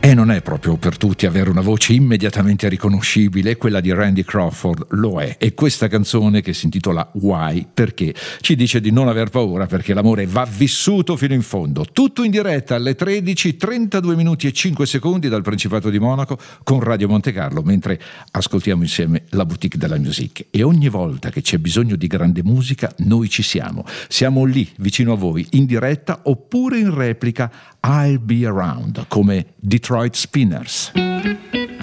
E non è proprio per tutti avere una voce immediatamente riconoscibile, quella di Randy Crawford lo è. E questa canzone, che si intitola Why, perché ci dice di non aver paura, perché l'amore va vissuto fino in fondo. Tutto in diretta alle 13, 32 minuti e 5 secondi dal Principato di Monaco con Radio Monte Carlo, mentre ascoltiamo insieme la Boutique de la Musique. E ogni volta che c'è bisogno di grande musica, noi ci siamo. Siamo lì, vicino a voi, in diretta oppure in replica. I'll Be Around, come Detroit Spinners.